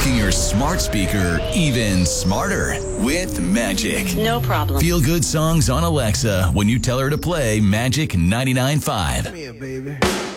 making your smart speaker even smarter with Magic. No problem. Feel good songs on Alexa when you tell her to play Magic 99.5. Come here, baby.